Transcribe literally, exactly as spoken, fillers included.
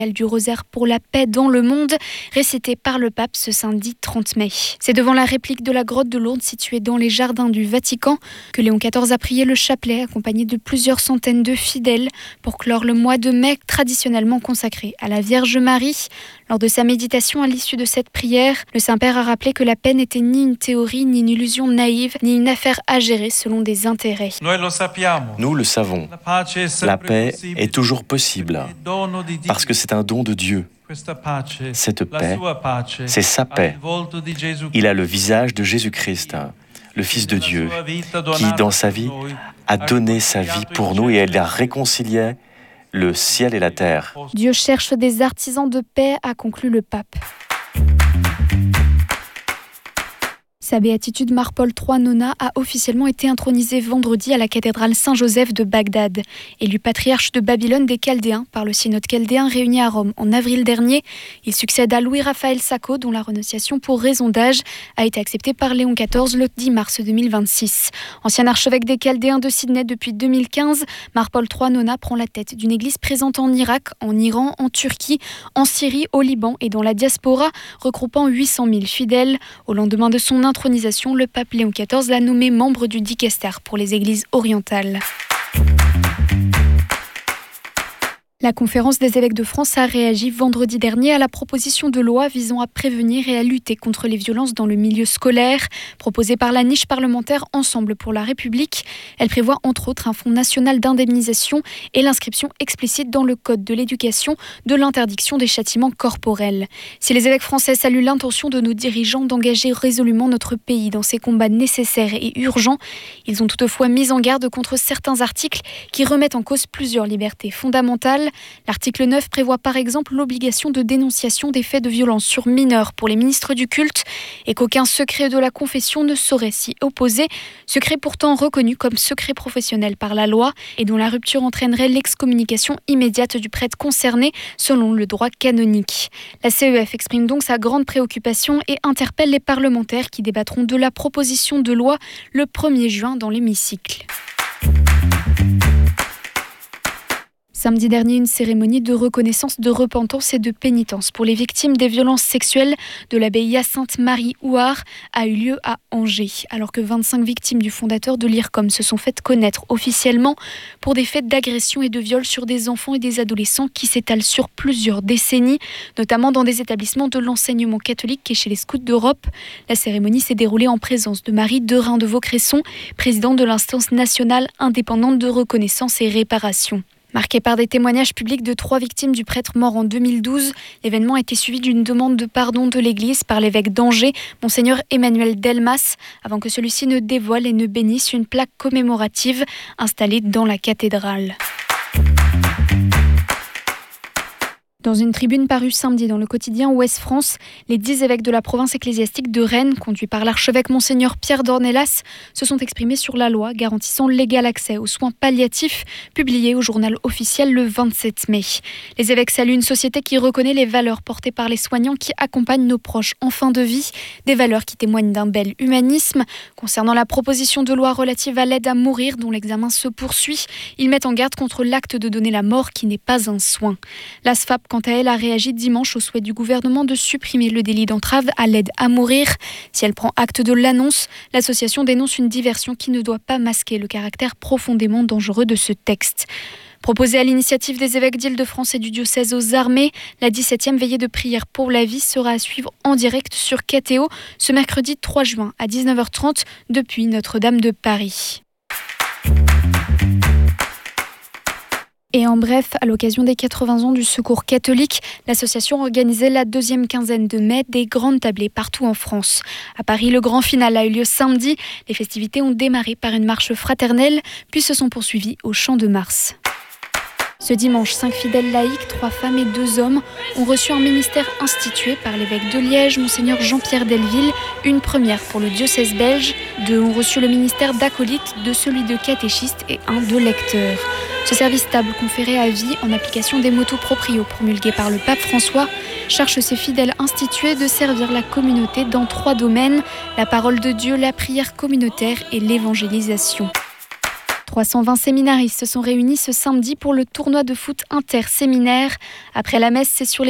du rosaire pour la paix dans le monde, récité par le pape ce samedi trente mai. C'est devant la réplique de la grotte de Lourdes située dans les jardins du Vatican que Léon quatorze a prié le chapelet accompagné de plusieurs centaines de fidèles pour clore le mois de mai traditionnellement consacré à la Vierge Marie. Lors de sa méditation à l'issue de cette prière, le Saint-Père a rappelé que la paix n'était ni une théorie, ni une illusion naïve, ni une affaire à gérer selon des intérêts. Nous le savons, la paix est toujours possible parce que c'est un don de Dieu. Cette paix, c'est sa paix. Il a le visage de Jésus-Christ, le Fils de Dieu, qui, dans sa vie, a donné sa vie pour nous et elle a réconcilié le ciel et la terre. Dieu cherche des artisans de paix, a conclu le pape. Sa béatitude Marc-Paul trois Nona a officiellement été intronisé vendredi à la cathédrale Saint-Joseph de Bagdad. Élu patriarche de Babylone des Chaldéens par le synode chaldéen réuni à Rome en avril dernier, il succède à Louis-Raphaël Sacco dont la renonciation pour raison d'âge a été acceptée par Léon quatorze le dix mars deux mille vingt-six. Ancien archevêque des Chaldéens de Sydney depuis deux mille quinze, Marc-Paul trois Nona prend la tête d'une église présente en Irak, en Iran, en Turquie, en Syrie, au Liban et dans la diaspora, regroupant huit cent mille fidèles. Au lendemain de son intronisation, le pape Léon quatorze l'a nommé membre du dicaster pour les églises orientales. La conférence des évêques de France a réagi vendredi dernier à la proposition de loi visant à prévenir et à lutter contre les violences dans le milieu scolaire. Proposée par la niche parlementaire Ensemble pour la République, elle prévoit entre autres un fonds national d'indemnisation et l'inscription explicite dans le Code de l'éducation de l'interdiction des châtiments corporels. Si les évêques français saluent l'intention de nos dirigeants d'engager résolument notre pays dans ces combats nécessaires et urgents, ils ont toutefois mis en garde contre certains articles qui remettent en cause plusieurs libertés fondamentales. L'article neuf prévoit par exemple l'obligation de dénonciation des faits de violence sur mineurs pour les ministres du culte et qu'aucun secret de la confession ne saurait s'y opposer, secret pourtant reconnu comme secret professionnel par la loi et dont la rupture entraînerait l'excommunication immédiate du prêtre concerné selon le droit canonique. La C E F exprime donc sa grande préoccupation et interpelle les parlementaires qui débattront de la proposition de loi le premier juin dans l'hémicycle. Samedi dernier, une cérémonie de reconnaissance, de repentance et de pénitence pour les victimes des violences sexuelles de l'abbaye Sainte-Marie-Ouard a eu lieu à Angers, alors que vingt-cinq victimes du fondateur de l'I R C O M se sont faites connaître officiellement pour des faits d'agression et de viol sur des enfants et des adolescents qui s'étalent sur plusieurs décennies, notamment dans des établissements de l'enseignement catholique et chez les Scouts d'Europe. La cérémonie s'est déroulée en présence de Marie Derain de Vaucresson, présidente de l'instance nationale indépendante de reconnaissance et réparation. Marqué par des témoignages publics de trois victimes du prêtre mort en deux mille douze, l'événement a été suivi d'une demande de pardon de l'Église par l'évêque d'Angers, Monseigneur Emmanuel Delmas, avant que celui-ci ne dévoile et ne bénisse une plaque commémorative installée dans la cathédrale. Dans une tribune parue samedi dans le quotidien Ouest France, les dix évêques de la province ecclésiastique de Rennes, conduits par l'archevêque Monseigneur Pierre Dornelas, se sont exprimés sur la loi garantissant l'égal accès aux soins palliatifs, publiée au journal officiel le vingt-sept mai. Les évêques saluent une société qui reconnaît les valeurs portées par les soignants qui accompagnent nos proches en fin de vie, des valeurs qui témoignent d'un bel humanisme. Concernant la proposition de loi relative à l'aide à mourir dont l'examen se poursuit, ils mettent en garde contre l'acte de donner la mort qui n'est pas un soin. La S F A P, quant à elle, a réagi dimanche au souhait du gouvernement de supprimer le délit d'entrave à l'aide à mourir. Si elle prend acte de l'annonce, l'association dénonce une diversion qui ne doit pas masquer le caractère profondément dangereux de ce texte. Proposée à l'initiative des évêques d'Île-de-France et du diocèse aux armées, la dix-septième veillée de prière pour la vie sera à suivre en direct sur K T O ce mercredi trois juin à dix-neuf heures trente depuis Notre-Dame de Paris. Et en bref, à l'occasion des quatre-vingts ans du Secours catholique, l'association organisait la deuxième quinzaine de mai des grandes tablées partout en France. À Paris, le grand final a eu lieu samedi. Les festivités ont démarré par une marche fraternelle, puis se sont poursuivies au Champ de Mars. Ce dimanche, cinq fidèles laïcs, trois femmes et deux hommes, ont reçu un ministère institué par l'évêque de Liège, Monseigneur Jean-Pierre Delville, une première pour le diocèse belge. Deux ont reçu le ministère d'acolyte, deux celui de catéchiste et un de lecteur. Ce service stable conféré à vie en application des motu proprio promulgués par le pape François cherche ses fidèles institués de servir la communauté dans trois domaines, la parole de Dieu, la prière communautaire et l'évangélisation. trois cent vingt séminaristes se sont réunis ce samedi pour le tournoi de foot interséminaire. Après la messe, c'est sur les